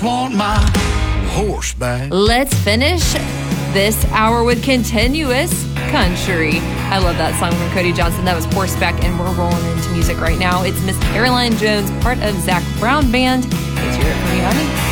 flaunt my horseback. Let's finish this hour with continuous country. I love that song from Cody Johnson. That was Horseback, and we're rolling into music right now. It's Miss Caroline Jones, part of Zac Brown Band. Let's hear it from you, honey.